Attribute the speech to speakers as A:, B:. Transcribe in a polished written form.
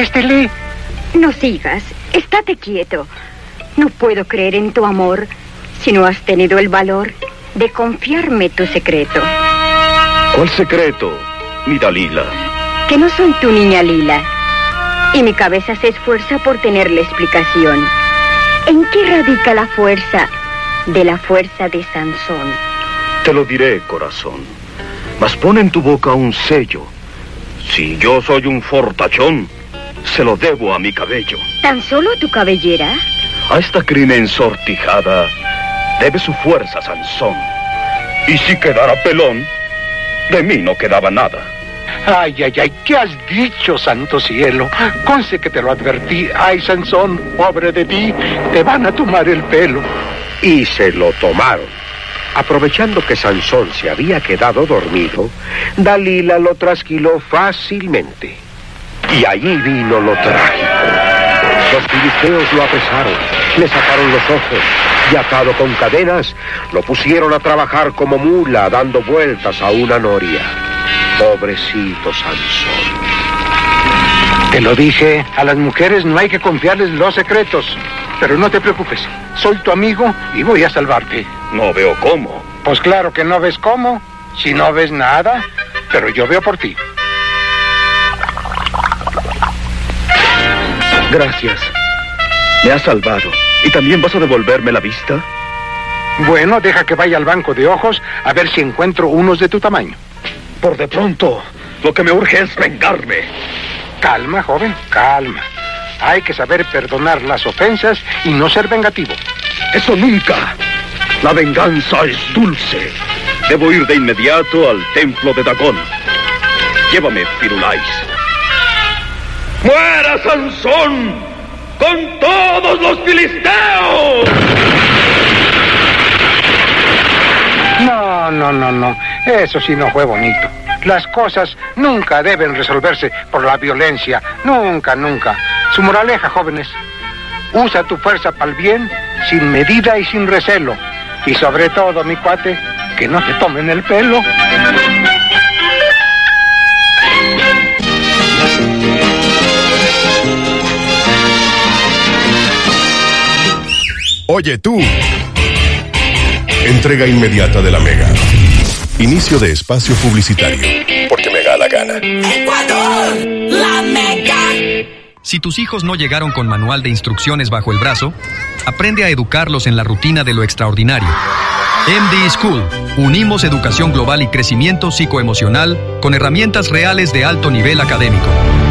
A: lee.
B: No sigas, estate quieto. No puedo creer en tu amor si no has tenido el valor de confiarme tu secreto.
C: ¿Cuál secreto, mi Dalila?
B: Que no soy tu niña Lila. Y mi cabeza se esfuerza por tener la explicación. ¿En qué radica la fuerza de Sansón?
C: Te lo diré, corazón. Mas pon en tu boca un sello. Si yo soy un fortachón, se lo debo a mi cabello.
B: ¿Tan solo a tu cabellera?
C: A esta crin ensortijada debe su fuerza Sansón. Y si quedara pelón, de mí no quedaba nada.
A: Ay, ¿qué has dicho, santo cielo? Conste que te lo advertí. Ay, Sansón, pobre de ti, te van a tomar el pelo.
D: Y se lo tomaron. Aprovechando que Sansón se había quedado dormido, Dalila lo trasquiló fácilmente. Y allí vino lo trágico. Los filisteos lo apresaron, le sacaron los ojos y, atado con cadenas, lo pusieron a trabajar como mula, dando vueltas a una noria. Pobrecito Sansón.
A: Te lo dije, a las mujeres no hay que confiarles los secretos. Pero no te preocupes, soy tu amigo y voy a salvarte.
C: No veo cómo.
A: Pues claro que no ves cómo, si no ves nada, pero yo veo por ti.
C: Gracias. Me has salvado. ¿Y también vas a devolverme la vista?
A: Bueno, deja que vaya al banco de ojos a ver si encuentro unos de tu tamaño.
C: Por de pronto, lo que me urge es vengarme.
A: Calma, joven, calma. Hay que saber perdonar las ofensas y no ser vengativo.
C: ¡Eso nunca! La venganza es dulce. Debo ir de inmediato al templo de Dagón. Llévame, Firulais. ¡Muera Sansón con todos los filisteos!
A: No. Eso sí no fue bonito. Las cosas nunca deben resolverse por la violencia. Nunca. Su moraleja, jóvenes: usa tu fuerza para el bien, sin medida y sin recelo. Y sobre todo, mi cuate, que no te tomen el pelo.
E: Oye tú. Entrega inmediata de la Mega. Inicio de espacio publicitario. Porque me da la gana.
F: ¡Ecuador! ¡La Mega!
G: Si tus hijos no llegaron con manual de instrucciones bajo el brazo, aprende a educarlos en la rutina de lo extraordinario. MD School. Unimos educación global y crecimiento psicoemocional con herramientas reales de alto nivel académico.